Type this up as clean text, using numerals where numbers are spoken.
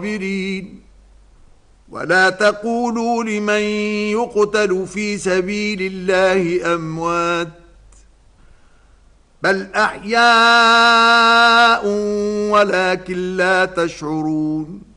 الصابرين ولا تقولوا لمن يقتل في سبيل الله أموات بل أحياء ولكن لا تشعرون